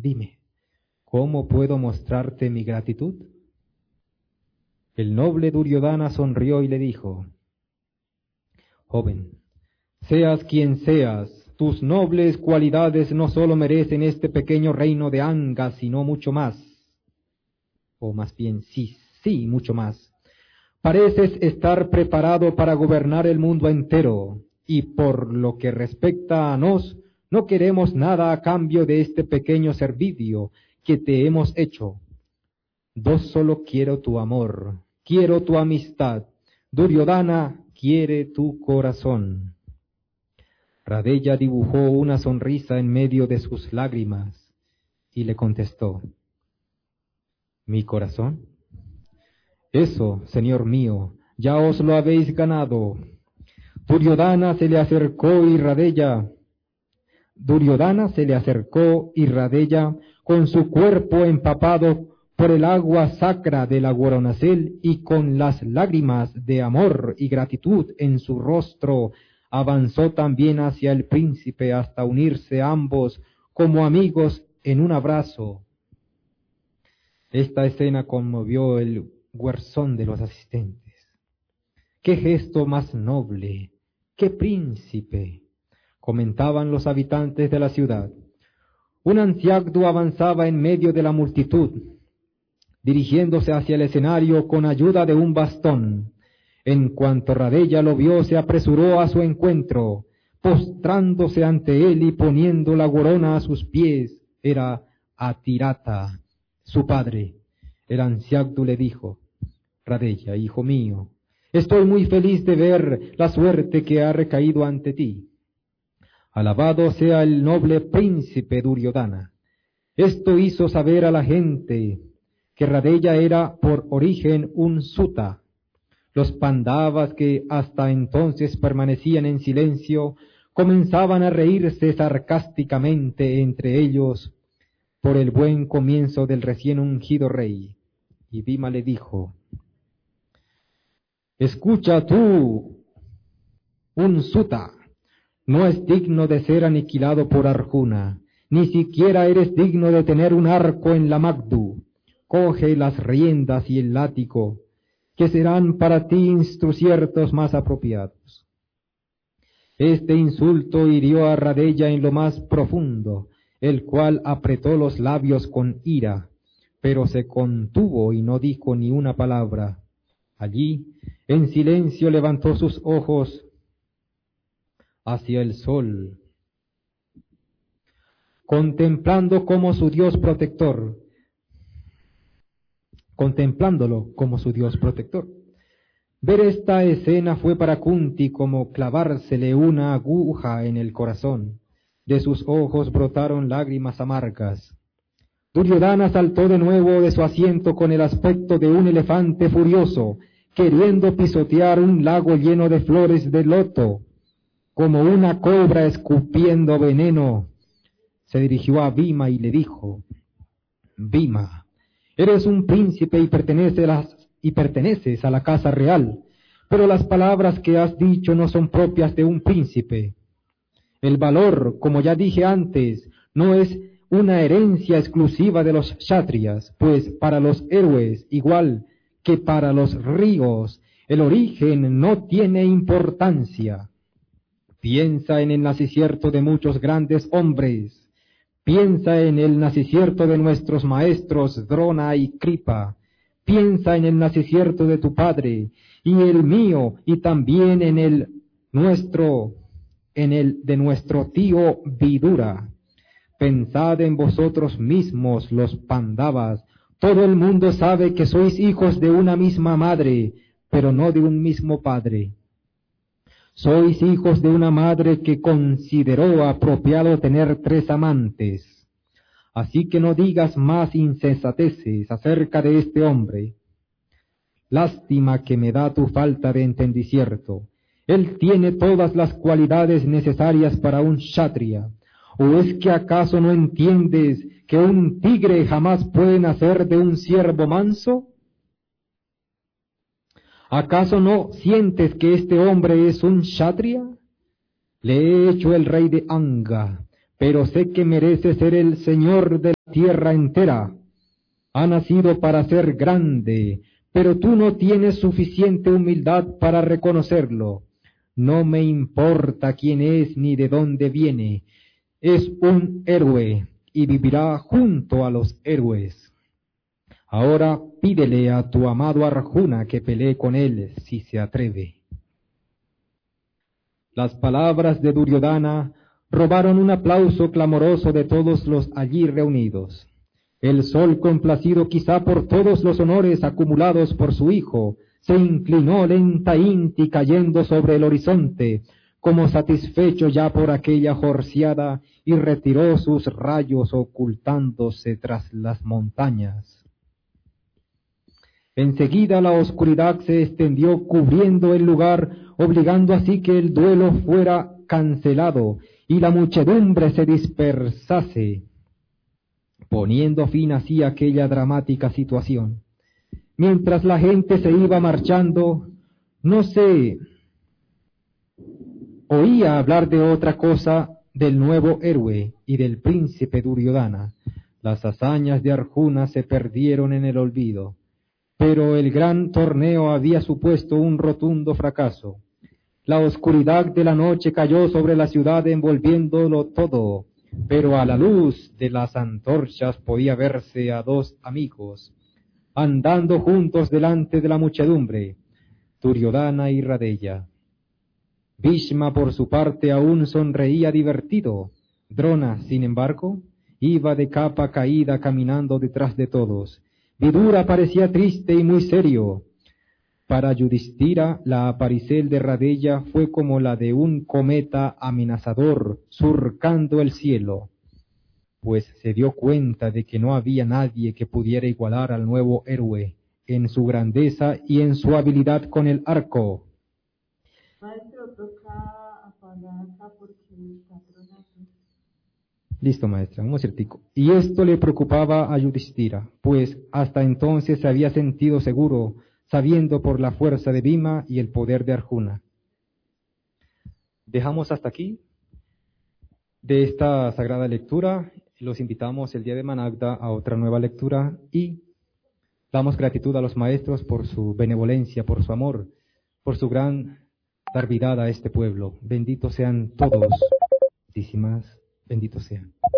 Dime, ¿cómo puedo mostrarte mi gratitud? El noble Duryodhana sonrió y le dijo: Joven, seas quien seas, tus nobles cualidades no solo merecen este pequeño reino de Anga, sino mucho más. O más bien, sí, mucho más. Pareces estar preparado para gobernar el mundo entero, y por lo que respecta a nos, no queremos nada a cambio de este pequeño servicio que te hemos hecho. Yo solo quiero tu amor, quiero tu amistad. Duryodhana quiere tu corazón. Radeya dibujó una sonrisa en medio de sus lágrimas y le contestó: ¿Mi corazón? Eso, señor mío, ya os lo habéis ganado. Duryodhana se le acercó y Radeya, con su cuerpo empapado por el agua sacra del Aguaronacel y con las lágrimas de amor y gratitud en su rostro, avanzó también hacia el príncipe hasta unirse ambos como amigos en un abrazo. Esta escena conmovió el corazón de los asistentes. ¡Qué gesto más noble! ¡Qué príncipe!, comentaban los habitantes de la ciudad. Un anciano avanzaba en medio de la multitud, dirigiéndose hacia el escenario con ayuda de un bastón. En cuanto Radeya lo vio, se apresuró a su encuentro, postrándose ante él y poniendo la corona a sus pies. Era Atirata, su padre. El anciano le dijo: Radeya, hijo mío, estoy muy feliz de ver la suerte que ha recaído ante ti. Alabado sea el noble príncipe Duryodhana. Esto hizo saber a la gente que Radeya era por origen un Suta. Los Pandavas, que hasta entonces permanecían en silencio, comenzaban a reírse sarcásticamente entre ellos por el buen comienzo del recién ungido rey. Y Bhima le dijo: Escucha tú, un Suta, no es digno de ser aniquilado por Arjuna, ni siquiera eres digno de tener un arco en la Magdu. Coge las riendas y el látigo, que serán para ti instruciertos más apropiados. Este insulto hirió a Radeya en lo más profundo, el cual apretó los labios con ira, pero se contuvo y no dijo ni una palabra. Allí, en silencio, levantó sus ojos hacia el sol, contemplándolo como su Dios protector. Ver esta escena fue para Kunti como clavársele una aguja en el corazón. De sus ojos brotaron lágrimas amargas. Duryodhana saltó de nuevo de su asiento con el aspecto de un elefante furioso, queriendo pisotear un lago lleno de flores de loto. Como una cobra escupiendo veneno, se dirigió a Bhima y le dijo: Bhima, eres un príncipe y perteneces a la casa real, pero las palabras que has dicho no son propias de un príncipe. El valor, como ya dije antes, no es una herencia exclusiva de los kshatriyas, pues para los héroes, igual que para los ríos, el origen no tiene importancia. Piensa en el nacimiento de muchos grandes hombres. Piensa en el nacimiento de nuestros maestros Drona y Kripa. Piensa en el nacimiento de tu padre y el mío, y también en el de nuestro tío Vidura. Pensad en vosotros mismos, los Pandavas. Todo el mundo sabe que sois hijos de una misma madre, pero no de un mismo padre. Sois hijos de una madre que consideró apropiado tener 3 amantes. Así que no digas más insensateces acerca de este hombre. Lástima que me da tu falta de entendimiento. Él tiene todas las cualidades necesarias para un kshatriya. ¿O es que acaso no entiendes que un tigre jamás puede nacer de un ciervo manso? ¿Acaso no sientes que este hombre es un kshatriya? Le he hecho el rey de Anga, pero sé que merece ser el señor de la tierra entera. Ha nacido para ser grande, pero tú no tienes suficiente humildad para reconocerlo. No me importa quién es ni de dónde viene. Es un héroe y vivirá junto a los héroes. Ahora pídele a tu amado Arjuna que pelee con él si se atreve. Las palabras de Duryodhana robaron un aplauso clamoroso de todos los allí reunidos. El sol, complacido quizá por todos los honores acumulados por su hijo, se inclinó lentamente cayendo sobre el horizonte, como satisfecho ya por aquella jorciada, y retiró sus rayos ocultándose tras las montañas. Enseguida la oscuridad se extendió cubriendo el lugar, obligando así que el duelo fuera cancelado y la muchedumbre se dispersase, poniendo fin así a aquella dramática situación. Mientras la gente se iba marchando, no se oía hablar de otra cosa del nuevo héroe y del príncipe Duryodhana. Las hazañas de Arjuna se perdieron en el olvido, pero el gran torneo había supuesto un rotundo fracaso. La oscuridad de la noche cayó sobre la ciudad envolviéndolo todo, pero a la luz de las antorchas podía verse a dos amigos, andando juntos delante de la muchedumbre, Duryodhana y Radeya. Bhishma por su parte aún sonreía divertido. Drona, sin embargo, iba de capa caída caminando detrás de todos. Vidura parecía triste y muy serio. Para Yudhishthira, la aparición de Radeya fue como la de un cometa amenazador surcando el cielo, pues se dio cuenta de que no había nadie que pudiera igualar al nuevo héroe en su grandeza y en su habilidad con el arco. Maestro, toca apagar acá porque está tronando. Listo, maestra, un ciertico. Y esto le preocupaba a Yudhishthira, pues hasta entonces se había sentido seguro, sabiendo por la fuerza de Bhima y el poder de Arjuna. Dejamos hasta aquí de esta sagrada lectura. Los invitamos el día de Managda a otra nueva lectura y damos gratitud a los maestros por su benevolencia, por su amor, por su gran dar vida a este pueblo. Benditos sean todos. Muchísimas benditos sean.